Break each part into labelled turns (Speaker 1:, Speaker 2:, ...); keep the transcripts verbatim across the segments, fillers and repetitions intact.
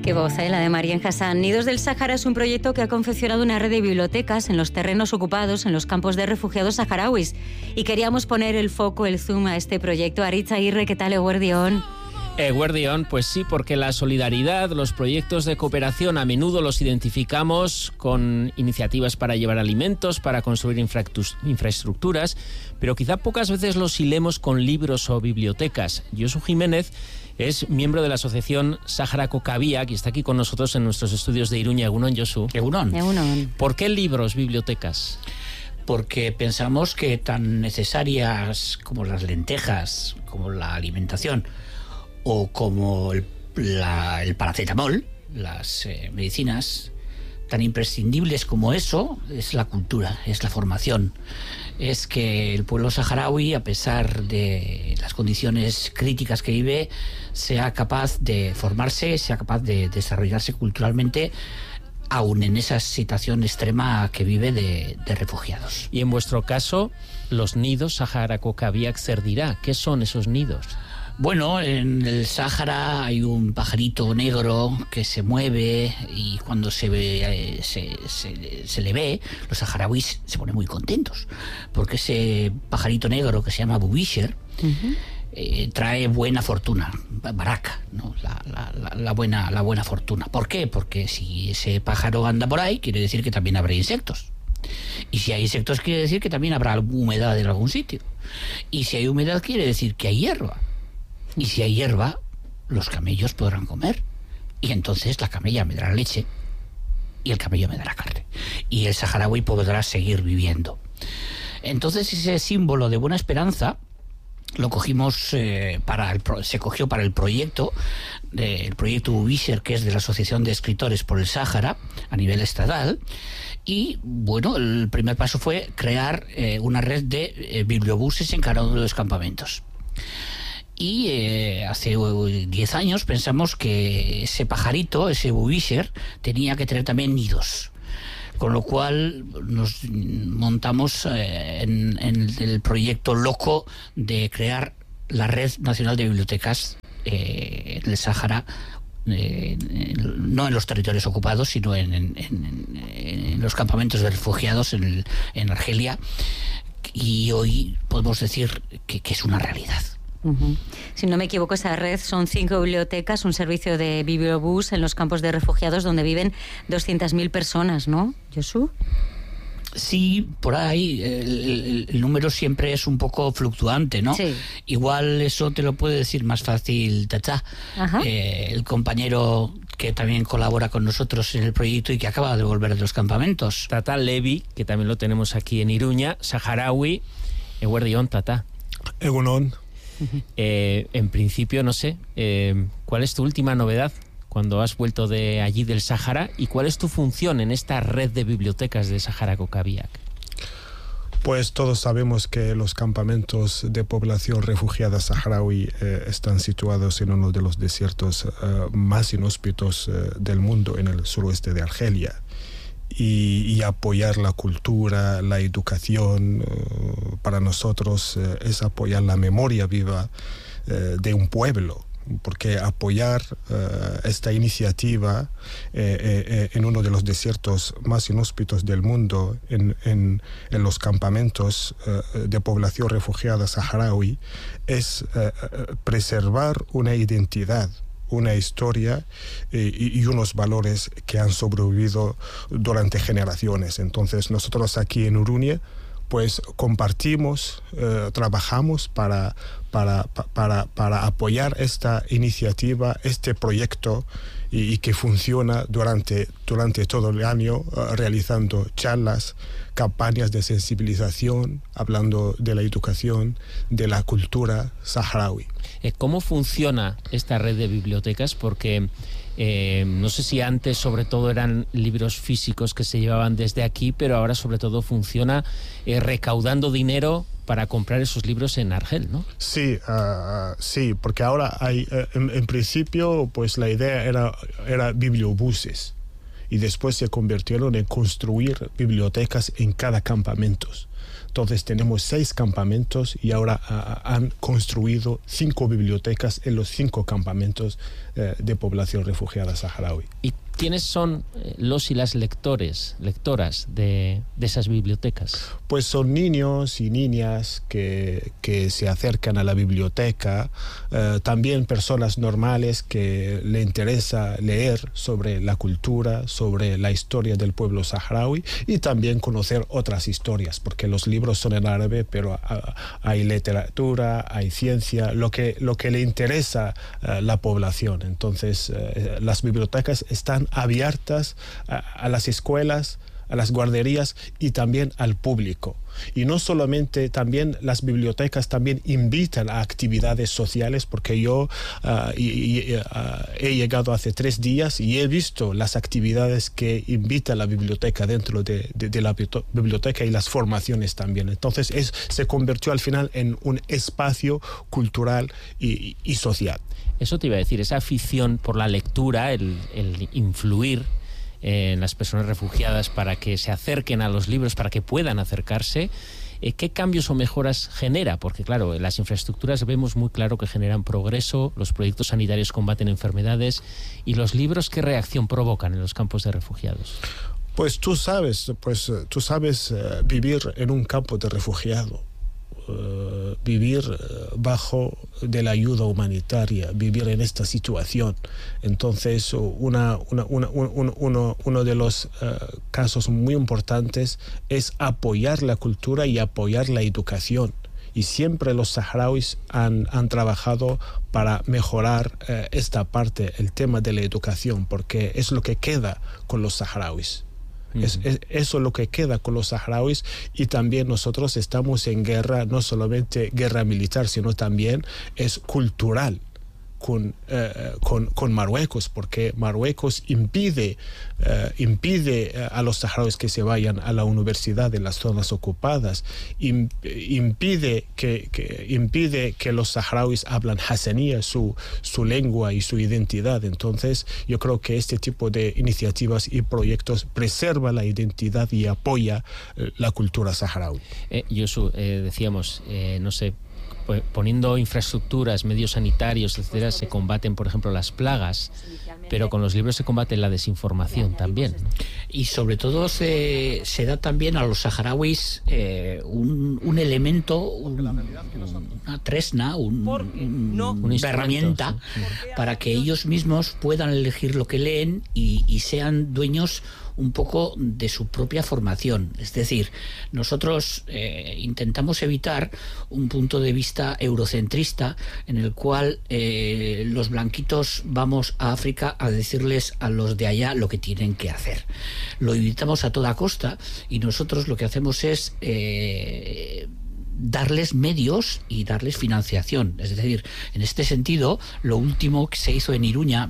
Speaker 1: Qué voz, ¿eh? La de Marian Hassan. Nidos del Sáhara es un proyecto que ha confeccionado una red de bibliotecas en los terrenos ocupados en los campos de refugiados saharauis. Y queríamos poner el foco, el zoom a este proyecto. Aritz Aguirre, ¿qué tal, eguerdión?
Speaker 2: Eguerdión, pues sí, porque la solidaridad, los proyectos de cooperación a menudo los identificamos con iniciativas para llevar alimentos, para construir infraestructuras, pero quizá pocas veces los hilemos con libros o bibliotecas. Josu Jiménez es miembro de la asociación Sahara Cocabiak y está aquí con nosotros en nuestros estudios de Iruña. Egunon, Josu.
Speaker 3: Egunon.
Speaker 1: Egunon.
Speaker 2: ¿Por qué libros, bibliotecas?
Speaker 3: Porque pensamos que tan necesarias como las lentejas, como la alimentación o como el, la, el paracetamol, las eh, medicinas, tan imprescindibles como eso, es la cultura, es la formación. Es que el pueblo saharaui, a pesar de las condiciones críticas que vive, sea capaz de formarse, sea capaz de desarrollarse culturalmente, aún en esa situación extrema que vive de, de refugiados.
Speaker 2: Y en vuestro caso, los nidos Sahara Cocabiak Cerdirá, ¿qué son esos nidos?
Speaker 3: Bueno, en el Sáhara hay un pajarito negro que se mueve y cuando se, ve, se, se, se le ve, los saharauis se ponen muy contentos porque ese pajarito negro que se llama bubisher uh-huh. eh, trae buena fortuna, baraka, ¿no? la, la, la, la, buena, la buena fortuna. ¿Por qué? Porque si ese pájaro anda por ahí, quiere decir que también habrá insectos. Y si hay insectos, quiere decir que también habrá humedad en algún sitio. Y si hay humedad, quiere decir que hay hierba. Y si hay hierba, los camellos podrán comer. Y entonces la camella me dará leche y el camello me dará carne. Y el saharaui podrá seguir viviendo. Entonces ese símbolo de buena esperanza lo cogimos eh, para el pro- se cogió para el proyecto, eh, el proyecto Bubisher, que es de la Asociación de Escritores por el Sáhara a nivel estatal. Y bueno, el primer paso fue crear eh, una red de eh, bibliobuses en cada uno de los campamentos. Y eh, hace diez años pensamos que ese pajarito, ese bubisher, tenía que tener también nidos. Con lo cual nos montamos eh, en, en el proyecto loco de crear la Red Nacional de Bibliotecas eh, en el Sáhara, eh, no en los territorios ocupados, sino en, en, en, en los campamentos de refugiados en, el, en Argelia. Y hoy podemos decir que, que es una realidad.
Speaker 1: Uh-huh. Si no me equivoco, esa red son cinco bibliotecas, un servicio de bibliobús en los campos de refugiados donde viven doscientas mil personas, ¿no, Josu?
Speaker 3: Sí, por ahí el, el, el número siempre es un poco fluctuante, ¿no?
Speaker 1: Sí.
Speaker 3: Igual eso te lo puede decir más fácil Tata, eh, el compañero que también colabora con nosotros en el proyecto y que acaba de volver de los campamentos.
Speaker 2: Tata Levi, que también lo tenemos aquí en Iruña, saharaui. Eguerdión, Tata.
Speaker 4: Egunon.
Speaker 2: Eh, en principio, no sé, eh, ¿cuál es tu última novedad cuando has vuelto de allí del Sáhara y cuál es tu función en esta red de bibliotecas de Sahara Cocabiak?
Speaker 4: Pues todos sabemos que los campamentos de población refugiada saharaui eh, están situados en uno de los desiertos eh, más inhóspitos eh, del mundo, en el suroeste de Argelia. Y, y apoyar la cultura, la educación, eh, para nosotros eh, es apoyar la memoria viva eh, de un pueblo, porque apoyar eh, esta iniciativa eh, eh, en uno de los desiertos más inhóspitos del mundo, en, en, en los campamentos eh, de población refugiada saharaui, es eh, preservar una identidad, una historia eh, y, y unos valores que han sobrevivido durante generaciones. Entonces nosotros aquí en Uruña pues compartimos, eh, trabajamos para, para, para, para apoyar esta iniciativa, este proyecto y, y que funciona durante, durante todo el año, uh, realizando charlas, campañas de sensibilización, hablando de la educación, de la cultura saharaui.
Speaker 2: ¿Cómo funciona esta red de bibliotecas? Porque eh, no sé si antes sobre todo eran libros físicos que se llevaban desde aquí, pero ahora sobre todo funciona eh, recaudando dinero para comprar esos libros en Argel, ¿no?
Speaker 4: Sí, uh, sí, porque ahora hay, uh, en, en principio, pues la idea era, era bibliobuses. y después se convirtieron en construir bibliotecas en cada campamento. Entonces tenemos seis campamentos y ahora uh, han construido cinco bibliotecas en los cinco campamentos uh, de población refugiada saharaui.
Speaker 2: ¿Y quiénes son los y las lectores, lectoras de, de esas bibliotecas?
Speaker 4: Pues son niños y niñas que, que se acercan a la biblioteca, uh, también personas normales que le interesa leer sobre la cultura, sobre la historia del pueblo saharaui y también conocer otras historias, porque los libros son en árabe, pero hay literatura, hay ciencia, lo que, lo que le interesa a la población. Entonces, eh, las bibliotecas están abiertas a, a las escuelas, a las guarderías y también al público. Y no solamente, también las bibliotecas también invitan a actividades sociales, porque yo uh, y, y, uh, he llegado hace tres días y he visto las actividades que invita la biblioteca dentro de, de, de la biblioteca y las formaciones también. Entonces es, se convirtió al final en un espacio cultural y, y social.
Speaker 2: Eso te iba a decir, esa afición por la lectura, el, el influir en las personas refugiadas para que se acerquen a los libros, para que puedan acercarse, eh, ¿qué cambios o mejoras genera? Porque claro, las infraestructuras vemos muy claro que generan progreso, los proyectos sanitarios combaten enfermedades, y los libros, ¿qué reacción provocan en los campos de refugiados?
Speaker 4: Pues tú sabes, pues tú sabes uh, vivir en un campo de refugiado. Uh, vivir uh, bajo de la ayuda humanitaria, vivir en esta situación. Entonces, una, una, una, un, uno, uno de los uh, casos muy importantes es apoyar la cultura y apoyar la educación. Y siempre los saharauis han, han trabajado para mejorar uh, esta parte, el tema de la educación, porque es lo que queda con los saharauis. Es, es, eso es lo que queda con los saharauis, y también nosotros estamos en guerra, no solamente guerra militar, sino también es cultural con, eh, con, con Marruecos, porque Marruecos impide, eh, impide a los saharauis que se vayan a la universidad en las zonas ocupadas, imp, impide, que, que, impide que los saharauis hablan hasanía, su, su lengua y su identidad. Entonces yo creo que este tipo de iniciativas y proyectos preserva la identidad y apoya eh, la cultura saharaui.
Speaker 2: Eh, Yosu, eh, decíamos, eh, no sé, poniendo infraestructuras, medios sanitarios, etcétera, se combaten, por ejemplo, las plagas, pero con los libros se combate la desinformación también.
Speaker 3: Y sobre todo se, se da también a los saharauis eh, un, un elemento, un, una tresna, un, un, una herramienta sí. para que ellos mismos puedan elegir lo que leen y, y sean dueños un poco de su propia formación. Es decir, nosotros eh, intentamos evitar un punto de vista eurocentrista en el cual eh, los blanquitos vamos a África a decirles a los de allá lo que tienen que hacer. Lo evitamos a toda costa, y nosotros lo que hacemos es eh, darles medios y darles financiación. Es decir, en este sentido, lo último que se hizo en Iruña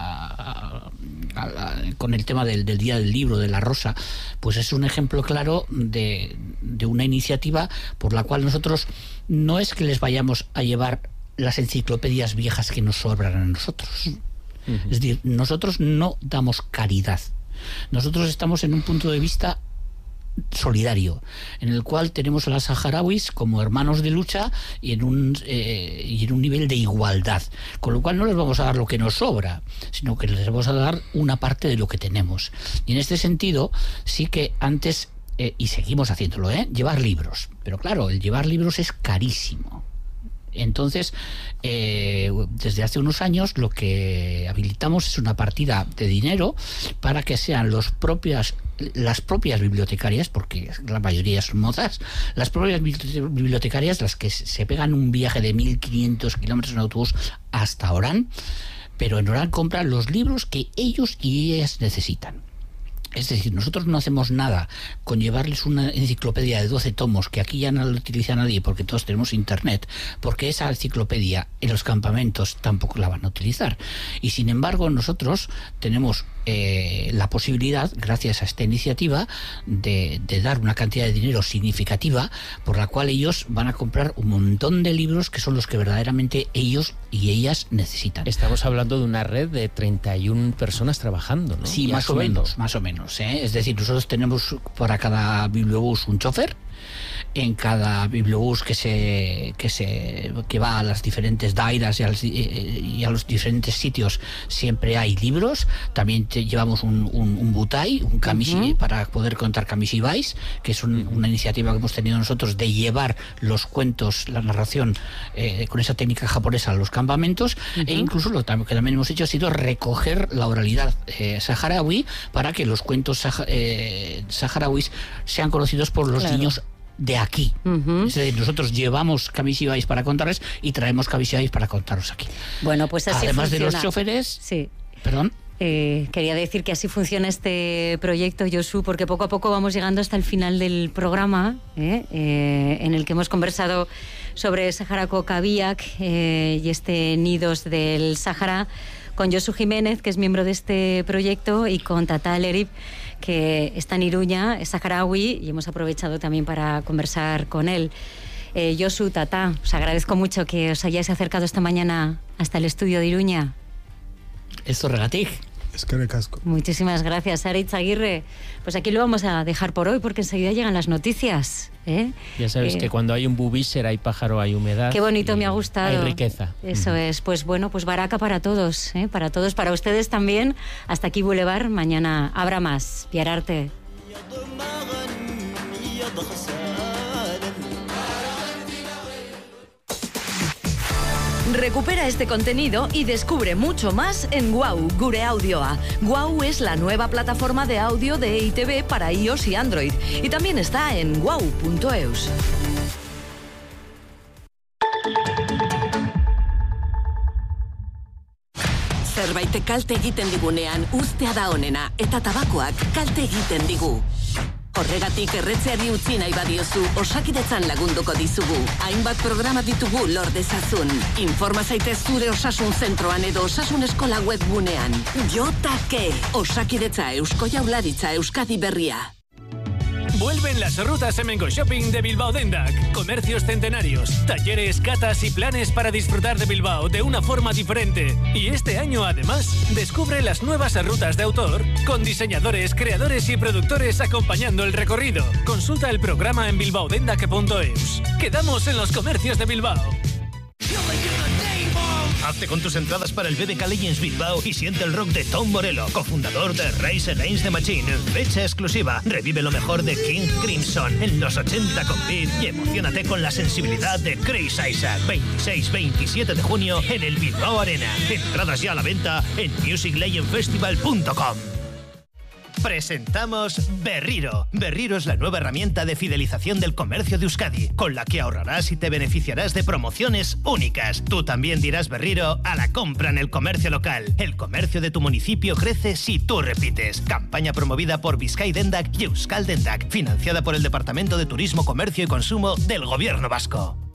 Speaker 3: a, a, a, con el tema del, del Día del Libro, de la Rosa, pues es un ejemplo claro de, de una iniciativa por la cual nosotros no es que les vayamos a llevar las enciclopedias viejas que nos sobran a nosotros. Uh-huh. Es decir, nosotros no damos caridad. Nosotros estamos en un punto de vista solidario, en el cual tenemos a las saharauis como hermanos de lucha y en un eh, y en un nivel de igualdad, con lo cual no les vamos a dar lo que nos sobra, sino que les vamos a dar una parte de lo que tenemos. Y en este sentido sí que antes eh, y seguimos haciéndolo, ¿eh? llevar libros, pero claro, el llevar libros es carísimo. Entonces, eh, desde hace unos años lo que habilitamos es una partida de dinero para que sean los propias, las propias bibliotecarias, porque la mayoría son mozas, las propias bibliotecarias las que se pegan un viaje de mil quinientos kilómetros en autobús hasta Orán, pero en Orán compran los libros que ellos y ellas necesitan. Es decir, nosotros no hacemos nada con llevarles una enciclopedia de doce tomos, que aquí ya no la utiliza nadie porque todos tenemos internet, porque esa enciclopedia en los campamentos tampoco la van a utilizar. Y sin embargo nosotros tenemos eh, la posibilidad, gracias a esta iniciativa, de, de dar una cantidad de dinero significativa por la cual ellos van a comprar un montón de libros que son los que verdaderamente ellos y ellas necesitan.
Speaker 2: Estamos hablando de una red de treinta y una personas trabajando, ¿no?
Speaker 3: Sí, más o menos, más o menos, ¿eh? Es decir, nosotros tenemos para cada bibliobús un chofer. En cada bibliobús que se que se que va a las diferentes dairas y a los, y a los diferentes sitios siempre hay libros. También te llevamos un, un, un butai, un kamishi, uh-huh. para poder contar kamishibais, que es un, una iniciativa que hemos tenido nosotros de llevar los cuentos, la narración eh, con esa técnica japonesa a los campamentos, uh-huh. e incluso lo que también hemos hecho ha sido recoger la oralidad eh, saharaui para que los cuentos sah- eh, saharauis sean conocidos por los claro. niños de aquí. Uh-huh. Es decir, nosotros llevamos kamishibais para contarles y traemos kamishibais para contarlos aquí.
Speaker 1: Bueno, pues así
Speaker 3: además
Speaker 1: funciona.
Speaker 3: De los choferes,
Speaker 1: sí.
Speaker 3: Perdón.
Speaker 1: Eh, quería decir que así funciona este proyecto, Josu, porque poco a poco vamos llegando hasta el final del programa, ¿eh? Eh, en el que hemos conversado sobre Saharako Kabiak eh, y este Nidos del Sáhara, con Josu Jiménez, que es miembro de este proyecto, y con Tata Lerib, que está en Iruña, es saharaui, y hemos aprovechado también para conversar con él. Eh, Josu, Tata, os agradezco mucho que os hayáis acercado esta mañana hasta el estudio de Iruña.
Speaker 3: Esto regatig.
Speaker 4: Es que recasco.
Speaker 1: Muchísimas gracias, Aritz Aguirre. Pues aquí lo vamos a dejar por hoy, porque enseguida llegan las noticias, ¿eh?
Speaker 2: Ya sabes eh, que cuando hay un bubíser, hay pájaro, hay humedad.
Speaker 1: Qué bonito, me ha gustado.
Speaker 2: Hay riqueza.
Speaker 1: Eso uh-huh. es. Pues bueno, pues baraka para todos, ¿eh? Para todos, para ustedes también. Hasta aquí Boulevard. Mañana habrá más. Piararte.
Speaker 5: Recupera este contenido y descubre mucho más en Guau, Gure Audioa. Guau es la nueva plataforma de audio de E I Te Be para iOS y Android. Y también está en guau punto eus.
Speaker 6: Zerbait kalte egiten digunean uztea da onena, eta tabakoak kalte egiten digu. Horregatik erretzeari utzi nahi badiozu, Osakidetzan lagunduko dizugu. Hainbat programa ditugu lor dezazun. Informa zaitez zure osasun zentroan edo osasun eskola webgunean. Jotake, Osakidetza Eusko Jaurlaritza Euskadi Berria.
Speaker 7: Vuelven las rutas Hemengo Shopping de Bilbao Dendak. Comercios centenarios, talleres, catas y planes para disfrutar de Bilbao de una forma diferente. Y este año, además, descubre las nuevas rutas de autor con diseñadores, creadores y productores acompañando el recorrido. Consulta el programa en bilbao dendak punto eus. Quedamos en los comercios de Bilbao.
Speaker 8: Hazte con tus entradas para el B B K Legends Bilbao y siente el rock de Tom Morello, cofundador de Rise Against the Machine. Fecha exclusiva. Revive lo mejor de King Crimson en los ochenta con Beat y emocionate con la sensibilidad de Chris Isaac. veintiséis veintisiete de junio en el Bilbao Arena. Entradas ya a la venta en music legend festival punto com. Presentamos Berriro. Berriro es la nueva herramienta de fidelización del comercio de Euskadi, con la que ahorrarás y te beneficiarás de promociones únicas. Tú también dirás Berriro a la compra en el comercio local. El comercio de tu municipio crece si tú repites. Campaña promovida por Bizkai Dendak y Euskal Dendak, financiada por el Departamento de Turismo, Comercio y Consumo del Gobierno Vasco.